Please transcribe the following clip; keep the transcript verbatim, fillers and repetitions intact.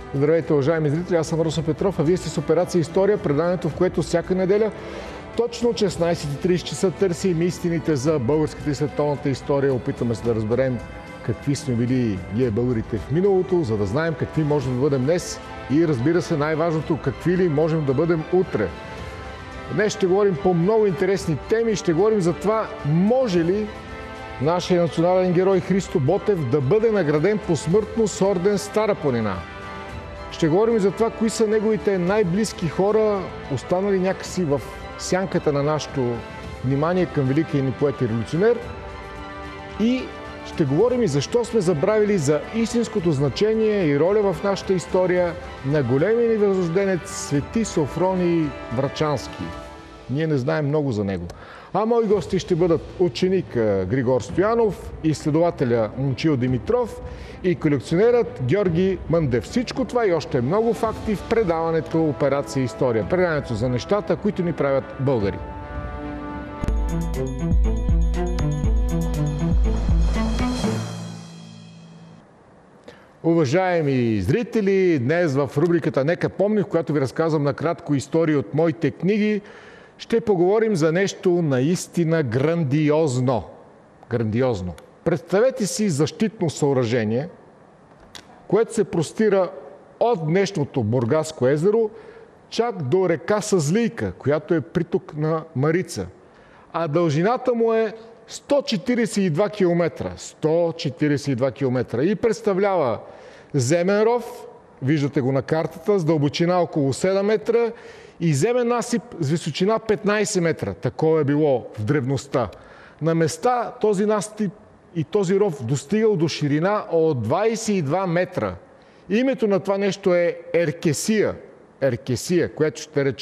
Здравейте, уважаеми зрители, аз съм Руса Петров, а вие сте с Операция История, преданието, в което всяка неделя точно от шестнайсет и трийсет часа търсим истините за българската и световната история. Опитаме се да разберем какви сме били ние българите в миналото, за да знаем какви можем да бъдем днес и, разбира се, най-важното, какви ли можем да бъдем утре. Днес ще говорим по много интересни теми, ще говорим за това, може ли нашия национален герой Христо Ботев да бъде награден посмъртно с орден Стара планина. Ще говорим за това, кои са неговите най-близки хора, останали някакси в сянката на нашето внимание към великия ни поет и революционер. И ще говорим и защо сме забравили за истинското значение и роля в нашата история на големия ни възрожденец Свети Софроний Врачански. Ние не знаем много за него. А мои гости ще бъдат ученик Григор Стоянов, изследователя Момчил Димитров и колекционерът Георги Мъндев. Всичко това и още много факти в предаването Операция История. Предаването за нещата, които ни правят българи. Уважаеми зрители, днес в рубриката "Нека помни", в която ви разказвам накратко истории от моите книги, ще поговорим за нещо наистина грандиозно. Грандиозно. Представете си защитно съоръжение, което се простира от днешното Бургаско езеро чак до река Съзлийка, която е приток на Марица. А дължината му е сто четирийсет и два километра. сто четирийсет и два километра. И представлява земен ров, виждате го на картата, с дълбочина около седем метра и земен насип с височина петнайсет метра. Такова е било в древността. На места този насип и този ров достигал до ширина от двайсет и два метра. Името на това нещо е Еркесия. Еркесия, което ще рече